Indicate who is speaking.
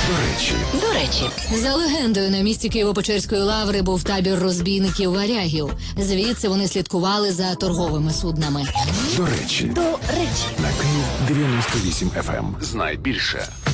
Speaker 1: До речі,
Speaker 2: За легендою, на місці Києво-Печерської лаври був табір розбійників-варягів. Звідси вони слідкували за торговими суднами.
Speaker 1: до речі.
Speaker 2: До речі.
Speaker 1: На Київ 98 FM. Знай більше.